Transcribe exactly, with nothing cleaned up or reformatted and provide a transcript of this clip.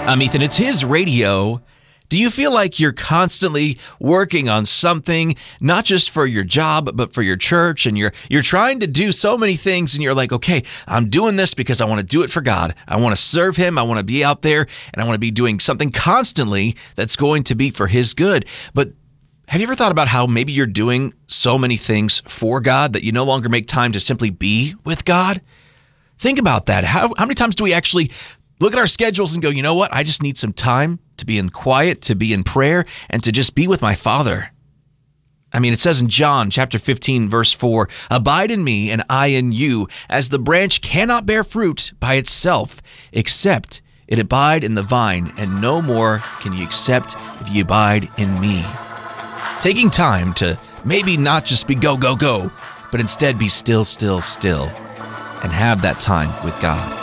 I'm Ethan. It's His Radio. Do you feel like you're constantly working on something, not just for your job, but for your church, and you're you're trying to do so many things, and you're like, okay, I'm doing this because I want to do it for God. I want to serve Him. I want to be out there, and I want to be doing something constantly that's going to be for His good. But have you ever thought about how maybe you're doing so many things for God that you no longer make time to simply be with God? Think about that. How, how many times do we actually look at our schedules and go, you know what? I just need some time to be in quiet, to be in prayer, and to just be with my Father. I mean, it says in John chapter fifteen, verse four, "Abide in me and I in you, as the branch cannot bear fruit by itself, except it abide in the vine, and no more can you except if you abide in me." Taking time to maybe not just be go, go, go, but instead be still, still, still, and have that time with God.